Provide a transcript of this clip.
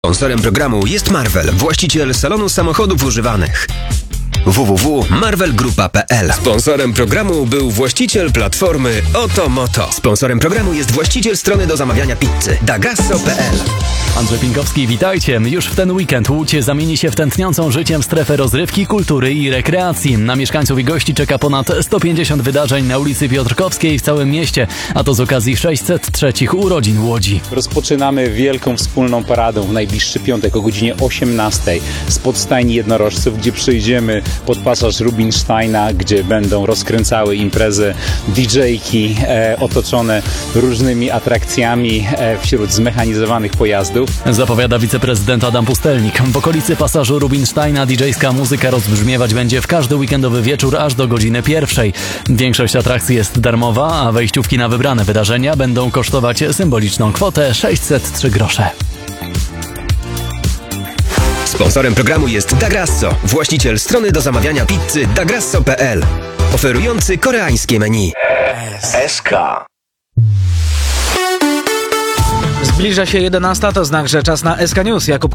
Sponsorem programu jest Marvel, właściciel salonu samochodów używanych. www.marvelgrupa.pl. Sponsorem programu był właściciel platformy Otomoto. Sponsorem programu jest właściciel strony do zamawiania pizzy dagasso.pl. Andrzej Pinkowski, witajcie. Już w ten weekend Łódź zamieni się w tętniącą życiem strefę rozrywki, kultury i rekreacji. Na mieszkańców i gości czeka ponad 150 wydarzeń na ulicy Piotrkowskiej w całym mieście, a to z okazji 603 urodzin Łodzi. Rozpoczynamy wielką wspólną paradę w najbliższy piątek o godzinie 18 spod stajni jednorożców, gdzie przyjdziemy pod pasaż Rubinsteina, gdzie będą rozkręcały imprezę DJ-ki otoczone różnymi atrakcjami wśród zmechanizowanych pojazdów. Zapowiada wiceprezydent Adam Pustelnik. W okolicy pasażu Rubinsteina DJ-ska muzyka rozbrzmiewać będzie w każdy weekendowy wieczór aż do godziny 1. Większość atrakcji jest darmowa, a wejściówki na wybrane wydarzenia będą kosztować symboliczną kwotę 603 grosze. Sponsorem programu jest Dagrasso, właściciel strony do zamawiania pizzy dagasso.pl, oferujący koreańskie menu. SK. Zbliża się 11, to znak, że czas na SK News. Jakub